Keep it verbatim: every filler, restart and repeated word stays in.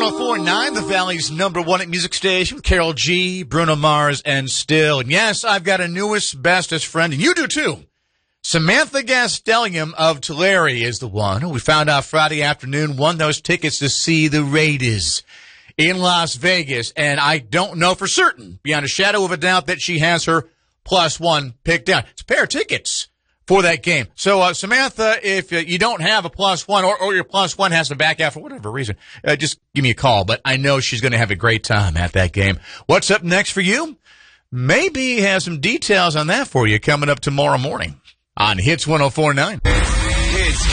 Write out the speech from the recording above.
one oh four point nine, the Valley's number one music station with Carol G, Bruno Mars, and Still. And yes, I've got a newest, bestest friend, and you do too. Samantha Gastellium of Tulare is the one who we found out Friday afternoon won those tickets to see the Raiders in Las Vegas. And I don't know for certain, beyond a shadow of a doubt, that she has her plus one picked out. It's a pair of tickets for that game. So, uh, Samantha, if uh, you don't have a plus one or, or your plus one has to back out for whatever reason, uh, just give me a call. But I know she's going to have a great time at that game. What's up next for you? Maybe has some details on that for you coming up tomorrow morning on Hits one oh four point nine. It's